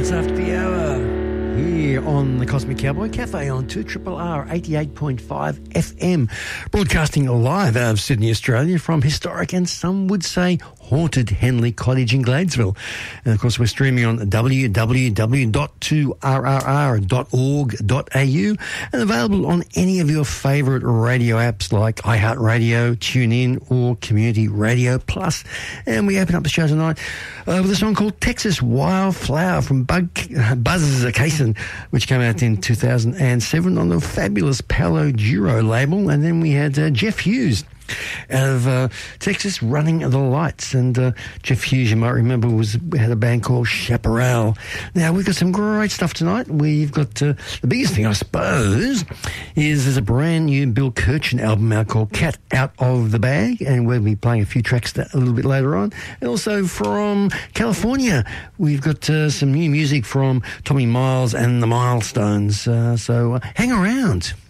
minutes after the hour here on the Cosmic Cowboy Cafe on 2RRR 88.5 FM, broadcasting live out of Sydney, Australia from historic and some would say haunted Henley Cottage in Gladesville. And of course we're streaming on www.2rrr.org.au and available on any of your favourite radio apps like iHeartRadio, TuneIn or Community Radio Plus. And we open up the show tonight with a song called Texas Wildflower from Buzz Cason, which came out in 2007 on the fabulous Palo Duro label. And then we had Jeff Hughes out of Texas, Running the Lights. And Jeff Hughes, you might remember, had a band called Chaparral. Now, we've got some great stuff tonight. We've got the biggest thing, I suppose, is there's a brand new Bill Kirchen album out called Cat Out of the Bag, and we'll be playing a few tracks a little bit later on. And also from California, we've got some new music from Tommy Miles and the Milestones. So hang around.